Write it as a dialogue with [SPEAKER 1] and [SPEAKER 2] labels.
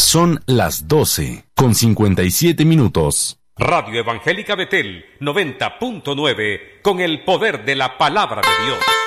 [SPEAKER 1] Son las 12:57.
[SPEAKER 2] Radio Evangélica Betel 90.9, con el poder de la palabra de Dios.